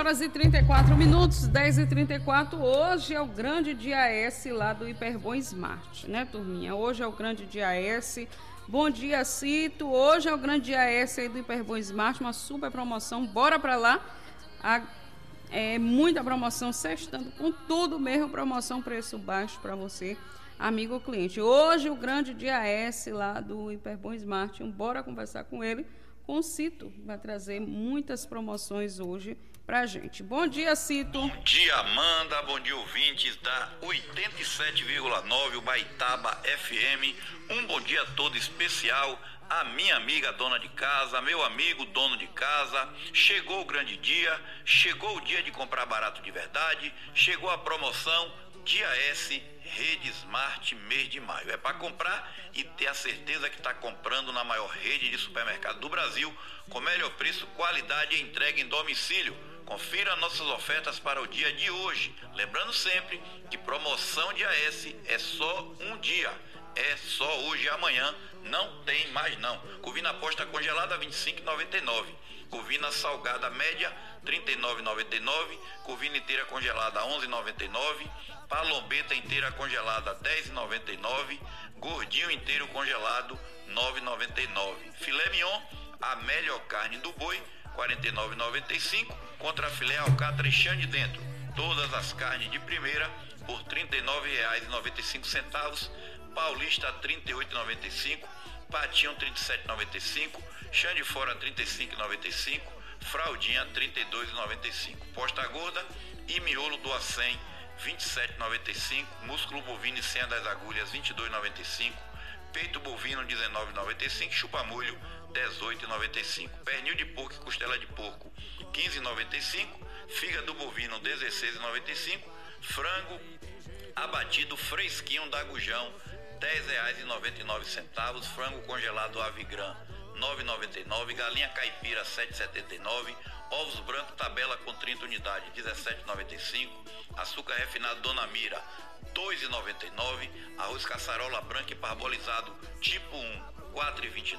horas e 34 minutos, 10h34. Hoje é o grande dia S lá do Hiperbom Smart, né, turminha? Hoje é o grande dia S. Bom dia, Cito. Hoje é o grande dia S aí do Hiperbom Smart, uma super promoção. Bora pra lá. Muita promoção, sextando com tudo mesmo, promoção preço baixo para você, amigo cliente. Hoje o grande dia S lá do Hiperbom Smart. Bora conversar com ele. Com o Cito, vai trazer muitas promoções hoje pra gente. Bom dia, Cito. Bom dia, Amanda. Bom dia, ouvintes da 87,9 Ubaitaba FM. Um bom dia todo especial à minha amiga dona de casa, meu amigo dono de casa. Chegou o grande dia, chegou o dia de comprar barato de verdade, chegou a promoção Dia S Rede Smart mês de maio. É para comprar e ter a certeza que está comprando na maior rede de supermercado do Brasil, com melhor preço, qualidade e entrega em domicílio. Confira nossas ofertas para o dia de hoje. Lembrando sempre que promoção Dia S é só um dia. É só hoje e amanhã, não tem mais não. Covina posta congelada R$ 25,99. Covina salgada média R$ 39,99. Covina inteira congelada R$ 11,99. Palombeta inteira congelada R$ 10,99. Gordinho inteiro congelado R$ 9,99. Filé mignon, a melhor carne do boi, R$ 49,95. Contra filé alcatra e chã de dentro. Todas as carnes de primeira por R$ 39,95. Paulista R$ 38,95. Patinho R$ 37,95. Chã de fora R$ 35,95. Fraldinha R$ 32,95. Posta gorda e miolo do A100 R$ 27,95. Músculo bovino e senha das agulhas R$ 22,95. Peito bovino R$ 19,95. Chupa-molho R$ 18,95. Pernil de porco e costela de porco R$ 15,95. Fígado bovino R$ 16,95. Frango abatido fresquinho da Gujão R$ 10,99. Frango congelado Avigran R$ 9,99. Galinha caipira R$ 7,79. Ovos brancos tabela com 30 unidades R$ 17,95. Açúcar refinado Dona Mira R$ 2,99. Arroz caçarola branco e parbolizado tipo 1 R$ 4,29.